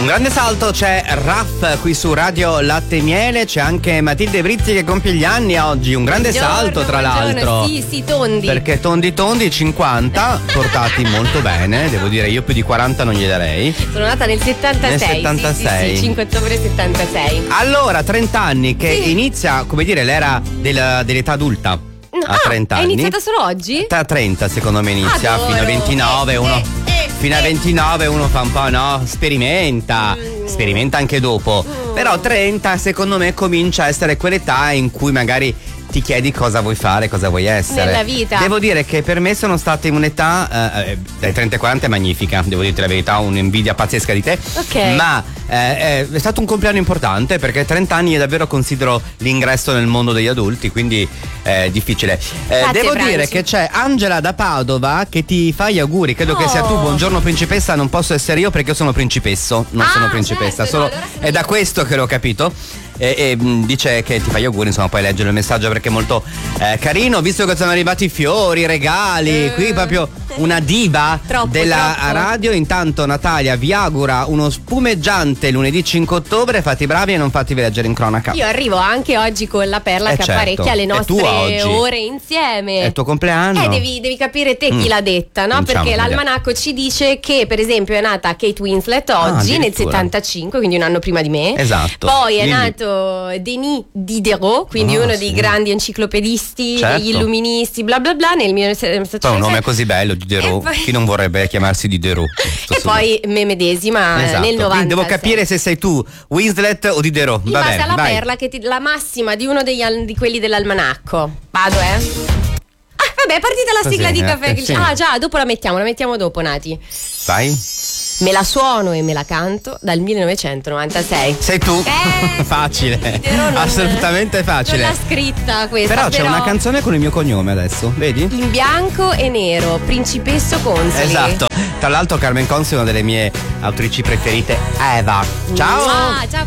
grande salto, c'è Raff qui su Radio Latte e Miele, c'è anche Matilde Brizzi che compie gli anni oggi, un grande salto tra l'altro. Sì, tondi. Perché tondi 50, portati molto bene, devo dire, io più di 40 non gli darei. Sono nata nel 76. Nel 76. Sì, 5 ottobre 76. Allora, 30 anni che inizia, come dire, l'era dell'età adulta. A 30 anni. È iniziata solo oggi? A 30 secondo me inizia, Adoro. fino a 29 fino a 29 uno fa un po', no? Sperimenta anche dopo. Però 30 secondo me comincia a essere quell'età in cui magari ti chiedi cosa vuoi fare, cosa vuoi essere nella vita. Devo dire che per me sono state un'età dai 30 ai 40 è magnifica, devo dirti la verità, un'invidia pazzesca di te. Ok. Ma è stato un compleanno importante perché 30 anni io davvero considero l'ingresso nel mondo degli adulti, quindi è difficile. Devo dire che c'è Angela da Padova che ti fa gli auguri, credo che sia tu. Buongiorno principessa, non posso essere io perché io sono principesso, non sono principessa, certo, solo no, allora è da questo che l'ho capito. E dice che ti fa gli auguri, insomma, poi leggere il messaggio perché è molto carino, visto che sono arrivati fiori, regali, qui proprio una diva della radio. Intanto Natalia vi augura uno spumeggiante lunedì 5 ottobre, fate i bravi e non fatevi leggere in cronaca. Io arrivo anche oggi con la Perla che apparecchia le nostre ore insieme. È il tuo compleanno. Devi capire te chi l'ha detta, no? Perché l'almanacco ci dice che per esempio è nata Kate Winslet oggi nel 75, quindi un anno prima di me. Esatto. Poi è nato Denis Diderot, quindi uno dei grandi enciclopedisti, degli illuministi, bla bla bla, nel 1900. Poi un nome così bello, Diderot. Chi non vorrebbe chiamarsi Diderot? E poi me medesima nel 90. Quindi devo capire se sei tu Winslet o Diderot. In base alla Perla che la massima di uno di quelli dell'almanacco. Vado, Vabbè, è partita la sigla di caffè. Sì. Ah già, dopo la mettiamo dopo, Nati. Vai. Me la suono e me la canto dal 1996. Sei tu? Facile. Assolutamente facile. Non l'ha scritta questa. Però c'è una canzone con il mio cognome adesso, vedi? In bianco e nero, Principesso Consoli. Esatto. Tra l'altro Carmen Consoli è una delle mie autrici preferite. Eva. Ciao. Ciao.